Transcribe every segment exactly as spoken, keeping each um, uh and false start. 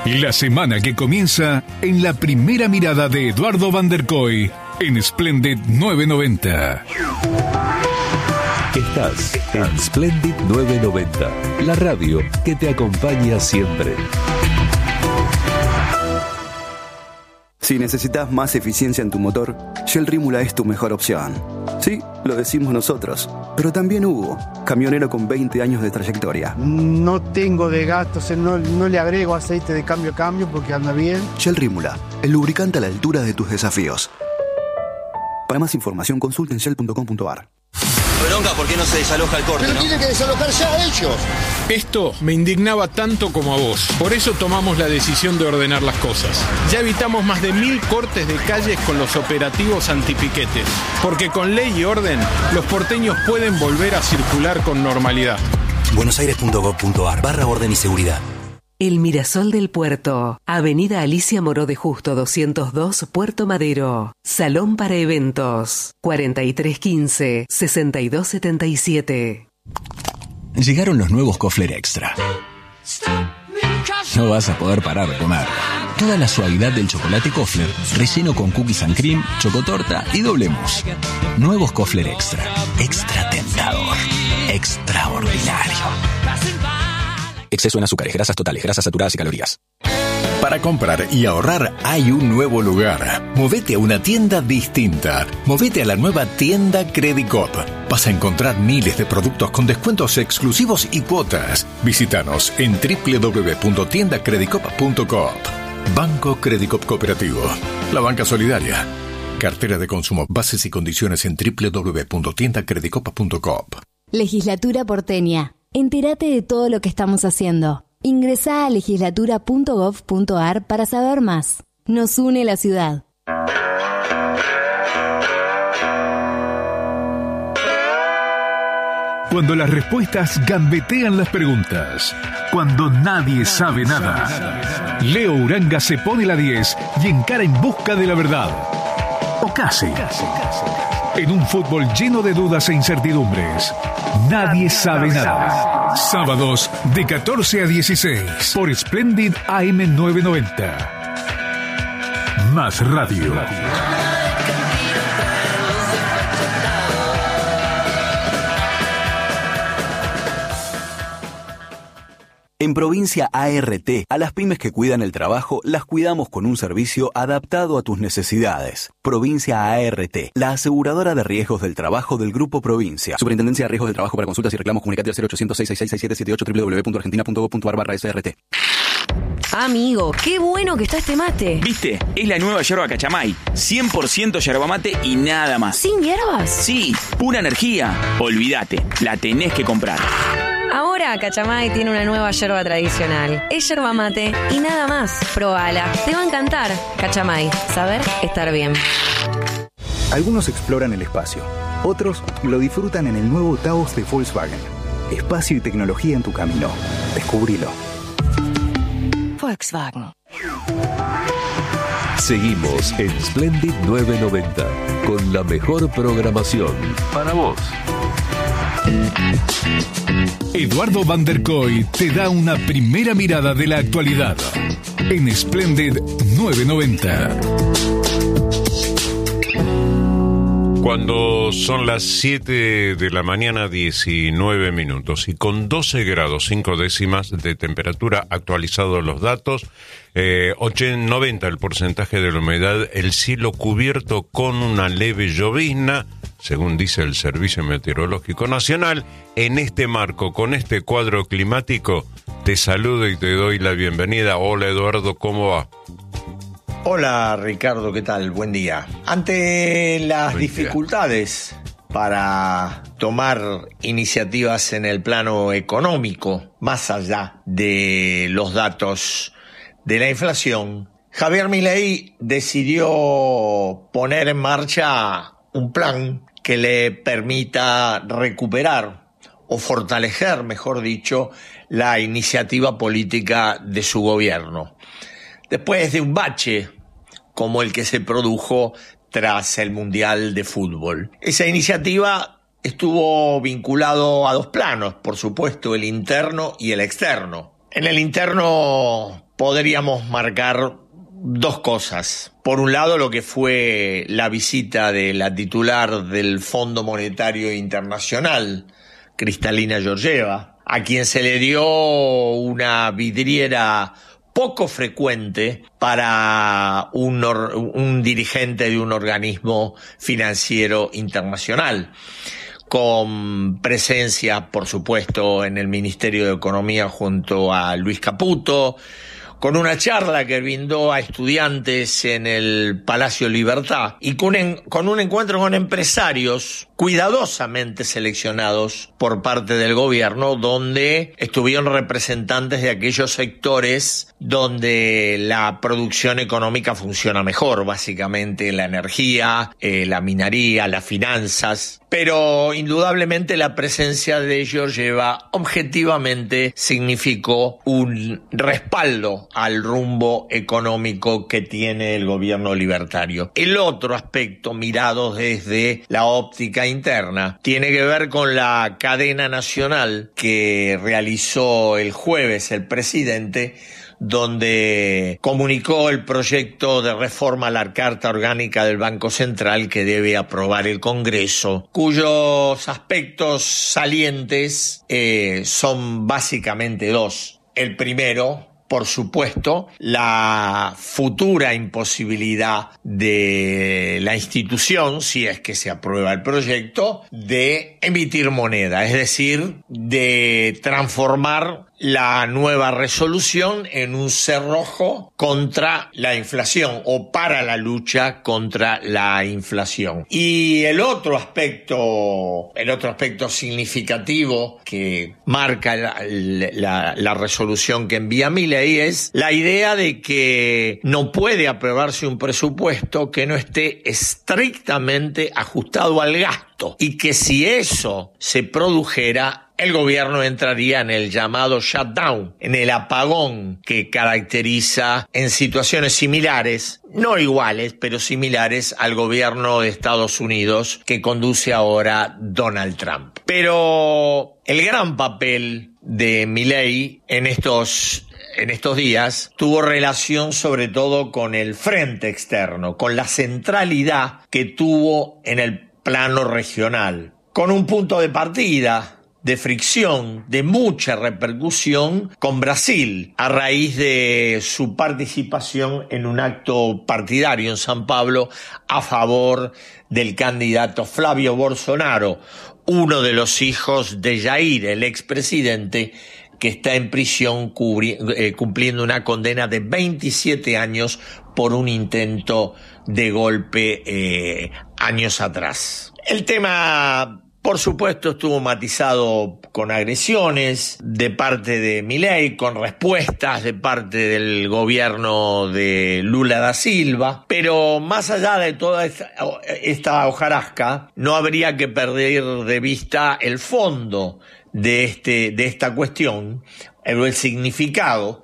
La semana que comienza en la primera mirada de Eduardo Van der Kooi en Splendid nueve noventa. Estás en Splendid nueve noventa, la radio que te acompaña siempre. Si necesitas más eficiencia en tu motor, Shell Rímula es tu mejor opción. Sí, lo decimos nosotros, pero también Hugo, camionero con veinte años de trayectoria. No tengo de gastos, no, no le agrego aceite de cambio a cambio porque anda bien. Shell Rímula, el lubricante a la altura de tus desafíos. Para más información, consulten shell punto com punto a r. Bronca, ¿por qué no se desaloja el corte? Pero ¿no? tiene que desalojar ya ellos. Esto me indignaba tanto como a vos. Por eso tomamos la decisión de ordenar las cosas. Ya evitamos más de mil cortes de calles con los operativos antipiquetes. Porque con ley y orden, los porteños pueden volver a circular con normalidad. buenosaires punto gov punto a r barra orden y seguridad. El Mirasol del Puerto, Avenida Alicia Moró de Justo doscientos dos, Puerto Madero. Salón para eventos, cuarenta y tres quince, sesenta y dos setenta y siete. Llegaron los nuevos Kofler Extra. No vas a poder parar de comer. Toda la suavidad del chocolate Kofler, relleno con cookies and cream, chocotorta y doble mousse. Nuevos Kofler Extra. Extra tentador. Extraordinario. Exceso en azúcares, grasas totales, grasas saturadas y calorías. Para comprar y ahorrar hay un nuevo lugar. Movete a una tienda distinta. Movete a la nueva tienda Credicop. Vas a encontrar miles de productos con descuentos exclusivos y cuotas. Visítanos en doble u doble u doble u punto tienda credicop punto coop. Banco Credicop Cooperativo. La banca solidaria. Cartera de consumo. Bases y condiciones en doble u doble u doble u punto tienda credicop punto coop. Legislatura porteña. Entérate de todo lo que estamos haciendo. Ingresá a legislatura punto gov punto a r para saber más. Nos une la ciudad. Cuando las respuestas gambetean las preguntas. Cuando nadie sabe nada. Leo Uranga se pone la diez y encara en busca de la verdad. O casi. En un fútbol lleno de dudas e incertidumbres. Nadie sabe nada. Sábados de catorce a dieciséis por Splendid A M nueve noventa. Más radio. En Provincia A R T, a las pymes que cuidan el trabajo, las cuidamos con un servicio adaptado a tus necesidades. Provincia A R T, la aseguradora de riesgos del trabajo del Grupo Provincia. Superintendencia de Riesgos del Trabajo. Para consultas y reclamos, comunicate al cero ochocientos, seis seis seis, seis siete siete ocho, doble u doble u doble u punto argentina punto gov punto a r barra S R T. Amigo, qué bueno que está este mate. ¿Viste? Es la nueva yerba Cachamay. cien por ciento yerba mate y nada más. ¿Sin hierbas? Sí, pura energía. Olvídate, la tenés que comprar. Ahora Cachamay tiene una nueva yerba tradicional. Es yerba mate y nada más. Probala, te va a encantar. Cachamay, saber estar bien. Algunos exploran el espacio, otros lo disfrutan en el nuevo Taos de Volkswagen. Espacio y tecnología en tu camino. Descubrilo. Volkswagen. Seguimos en Splendid nueve noventa con la mejor programación para vos. Eduardo Van der Kooi te da una primera mirada de la actualidad en Splendid nueve noventa. Cuando son las siete de la mañana, diecinueve minutos, y con doce grados cinco décimas de temperatura, actualizados los datos, eh, noventa el porcentaje de la humedad, el cielo cubierto con una leve llovizna, según dice el Servicio Meteorológico Nacional. En este marco, con este cuadro climático, te saludo y te doy la bienvenida. Hola Eduardo, ¿cómo va? Hola Ricardo, ¿qué tal? Buen día. Ante las Buen dificultades día. para tomar iniciativas en el plano económico, más allá de los datos de la inflación, Javier Milei decidió poner en marcha un plan que le permita recuperar o fortalecer, mejor dicho, la iniciativa política de su gobierno. Después de un bache como el que se produjo tras el Mundial de Fútbol. Esa iniciativa estuvo vinculado a dos planos, por supuesto, el interno y el externo. En el interno podríamos marcar dos cosas. Por un lado, lo que fue la visita de la titular del Fondo Monetario Internacional, Kristalina Georgieva, a quien se le dio una vidriera poco frecuente para un, or, un dirigente de un organismo financiero internacional, con presencia, por supuesto, en el Ministerio de Economía junto a Luis Caputo, con una charla que brindó a estudiantes en el Palacio Libertad y con, en, con un encuentro con empresarios cuidadosamente seleccionados por parte del gobierno, donde estuvieron representantes de aquellos sectores donde la producción económica funciona mejor, básicamente la energía, eh, la minería, las finanzas. Pero indudablemente la presencia de Georgieva objetivamente significó un respaldo al rumbo económico que tiene el gobierno libertario. El otro aspecto, mirado desde la óptica interna, tiene que ver con la cadena nacional que realizó el jueves el presidente, donde comunicó el proyecto de reforma a la Carta Orgánica del Banco Central que debe aprobar el Congreso, cuyos aspectos salientes eh, son básicamente dos. El primero, por supuesto, la futura imposibilidad de la institución, si es que se aprueba el proyecto, de emitir moneda, es decir, de transformar la nueva resolución en un cerrojo contra la inflación o para la lucha contra la inflación. Y el otro aspecto, el otro aspecto significativo que marca la, la, la resolución que envía Milei es la idea de que no puede aprobarse un presupuesto que no esté estrictamente ajustado al gasto y que si eso se produjera, el gobierno entraría en el llamado shutdown, en el apagón que caracteriza en situaciones similares, no iguales, pero similares al gobierno de Estados Unidos que conduce ahora Donald Trump. Pero el gran papel de Milei en estos en estos días tuvo relación sobre todo con el frente externo, con la centralidad que tuvo en el plano regional, con un punto de partida de fricción, de mucha repercusión con Brasil, a raíz de su participación en un acto partidario en San Pablo a favor del candidato Flavio Bolsonaro, uno de los hijos de Jair, el expresidente, que está en prisión cubri- eh, cumpliendo una condena de veintisiete años por un intento de golpe eh, años atrás. El tema, por supuesto, estuvo matizado con agresiones de parte de Milei, con respuestas de parte del gobierno de Lula da Silva, pero más allá de toda esta, esta hojarasca, no habría que perder de vista el fondo de este de esta cuestión, el significado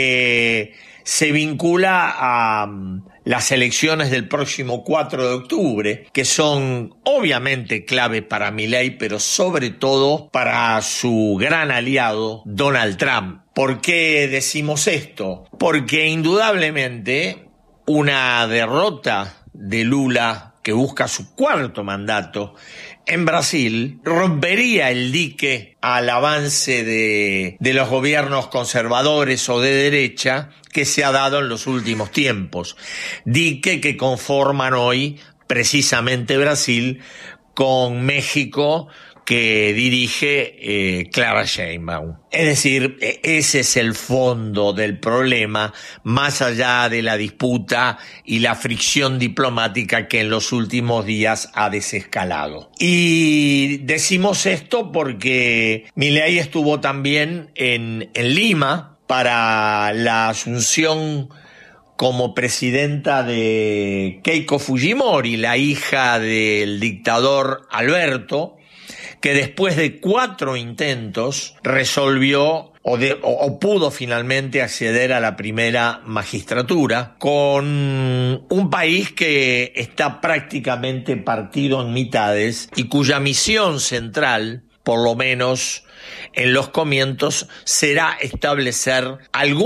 que se vincula a las elecciones del próximo cuatro de octubre, que son obviamente clave para Milei, pero sobre todo para su gran aliado Donald Trump. ¿Por qué decimos esto? Porque indudablemente una derrota de Lula, que busca su cuarto mandato en Brasil, rompería el dique al avance de, de los gobiernos conservadores o de derecha que se ha dado en los últimos tiempos. Dique que conforman hoy precisamente Brasil con México, que dirige eh, Clara Sheinbaum. Es decir, ese es el fondo del problema, más allá de la disputa y la fricción diplomática que en los últimos días ha desescalado. Y decimos esto porque Milei estuvo también en, en Lima para la asunción como presidenta de Keiko Fujimori, la hija del dictador Alberto, que después de cuatro intentos resolvió o, de, o, o pudo finalmente acceder a la primera magistratura, con un país que está prácticamente partido en mitades y cuya misión central, por lo menos en los comienzos, será establecer algún